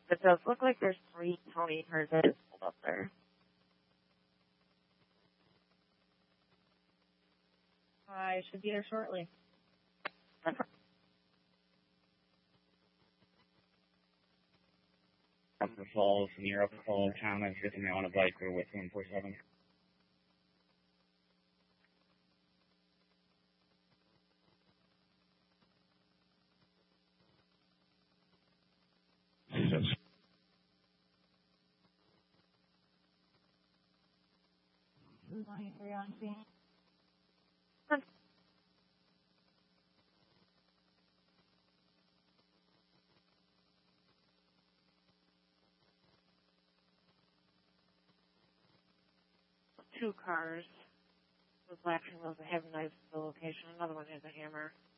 It does look like there's 3 Tony cars that is pulled up there. I should be there shortly. Upper Falls, near Upper Falls, Thomas, with me on a bike or with 147. On scene. Two cars. The black one has a knife at the location. Another one has a hammer.